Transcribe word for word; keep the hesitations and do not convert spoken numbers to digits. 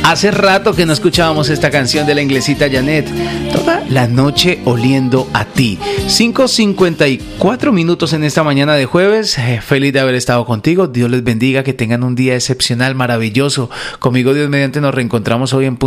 Hace rato que no escuchábamos esta canción de la inglesita Janet. Toda la noche oliendo a ti. cinco cincuenta y cuatro minutos en esta mañana de jueves. Eh, feliz de haber estado contigo. Dios les bendiga, que tengan un día excepcional, maravilloso. Conmigo, Dios mediante, nos reencontramos hoy en